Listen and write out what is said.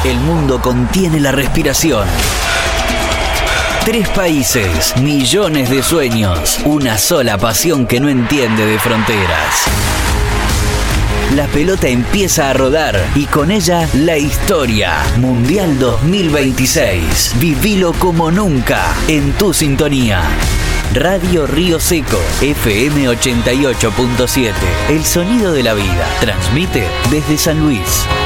El mundo contiene la respiración. 3 países, millones de sueños, una sola pasión que no entiende de fronteras. La pelota empieza a rodar y con ella la historia. Mundial 2026. Vivilo como nunca en tu sintonía. Radio Río Seco, FM 88.7. El sonido de la vida. Transmite desde San Luis.